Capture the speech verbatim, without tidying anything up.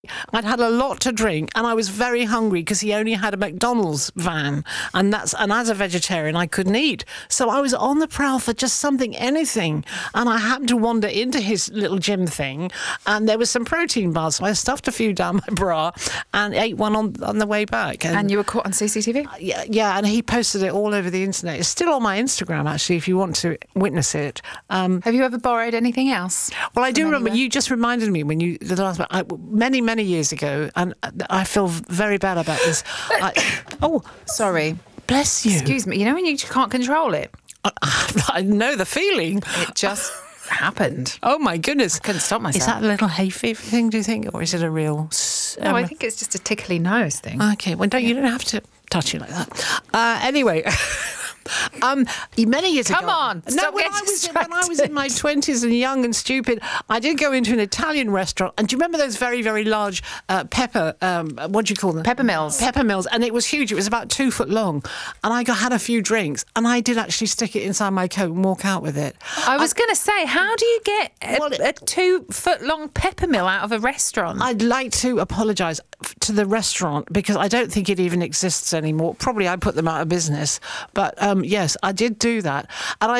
I'd had a lot to drink and I was very hungry because he only had a McDonald's van, and that's and as a vegetarian I couldn't eat, so I was on the prowl for just something, anything, and I happened to wander into his little gym thing and there was some protein bars, so I stuffed a few down my bra and ate one on, on the way back. And, and you were caught on C C T V? Yeah, yeah, and he posted it all over the internet. It's still on my Instagram actually if you want to witness it. Um, Have you ever borrowed anything else? well, I do remember, anywhere? you just reminded me when you the last I, many many years ago, and I feel very bad about this. I, oh, Sorry. bless you. Excuse me. You know when you can't control it? I, I know the feeling. It just happened. Oh my goodness! Couldn't stop myself. Is that a little hay fever thing, do you think, or is it a real? Um, No, I think it's just a tickly nose thing. Okay, well, don't you don't have to touch it like that. Uh, anyway. Um, many years Come ago. on, no, stop when getting I was when I was in distracted. my twenties and young and stupid, I did go into an Italian restaurant. And do you remember those very very large uh, pepper? Um, what do you call them? Pepper mills. Pepper mills, and it was huge. It was about two foot long, and I got had a few drinks, and I did actually stick it inside my coat and walk out with it. I was going to say, how do you get a, Well, it- a two-foot-long pepper mill out of a restaurant? I'd like to apologise f- to the restaurant because I don't think it even exists anymore. Probably I put them out of business, but um, yes, I did do that, and I